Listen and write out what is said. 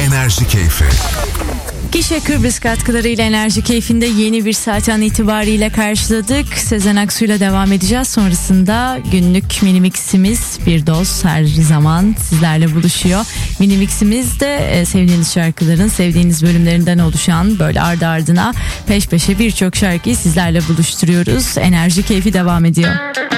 Enerji Keyfi. Gişe Kıbrıs katkılarıyla Enerji Keyfi'nde yeni bir saat an itibariyle karşıladık. Sezen Aksu'yla devam edeceğiz. Sonrasında günlük mini miximiz bir doz her zaman sizlerle buluşuyor. Mini miximiz de sevdiğiniz şarkıların sevdiğiniz bölümlerinden oluşan böyle ardı ardına peş peşe birçok şarkıyı sizlerle buluşturuyoruz. Enerji Keyfi devam ediyor.